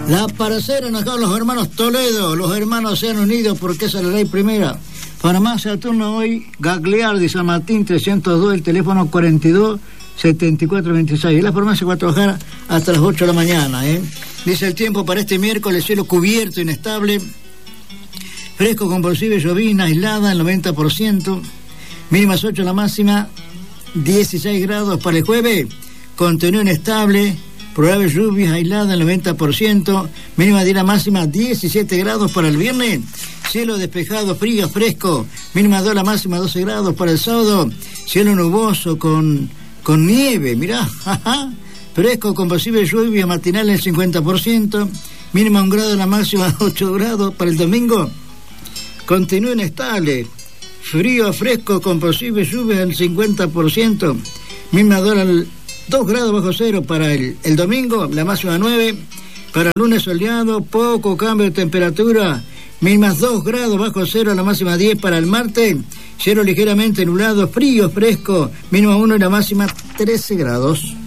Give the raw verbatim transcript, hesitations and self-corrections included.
La parcera nos los hermanos Toledo, los hermanos se han unido porque esa es la ley primera. Farmacia Turno hoy, Gagliardi, San Martín trescientos dos, el teléfono cuarenta y dos, setenta y cuatro veintiséis. Y la farmacia va a trabajar hasta las ocho de la mañana, ¿eh? Dice el tiempo para este miércoles, cielo cubierto, inestable, fresco con posible llovizna aislada, el noventa por ciento, mínimas ocho, la máxima dieciséis grados. Para el jueves, contenido inestable, probable lluvia aislada, el noventa por ciento, mínima de la máxima diecisiete grados. Para el viernes, cielo despejado, frío, fresco, mínima dos, la máxima doce grados. Para el sábado, cielo nuboso con, con nieve, mirá, jaja, fresco con posible lluvia matinal, el cincuenta por ciento, mínima un grado, la máxima ocho grados. Para el domingo, continúa inestable, frío, fresco con posible lluvia, el cincuenta por ciento, mínima dos grados bajo cero. Para el, el domingo, la máxima nueve. Para el lunes soleado, poco cambio de temperatura, mínimas dos grados bajo cero, la máxima diez. Para el martes, cielo ligeramente nublado, frío, fresco, mínima uno y la máxima trece grados.